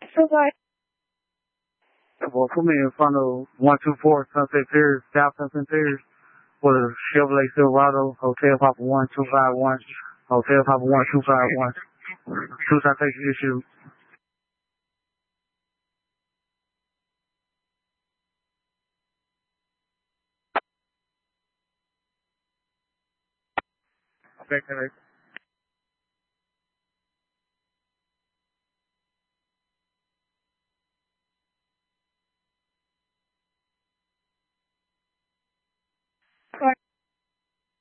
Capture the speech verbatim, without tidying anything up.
Goodbye. Well, put me in front of one two four Sunset Piers, South Sunset Piers, with a Chevrolet Silverado, Hotel Papa one two five one, Hotel Papa one two five one, two citation issue. Okay, correct.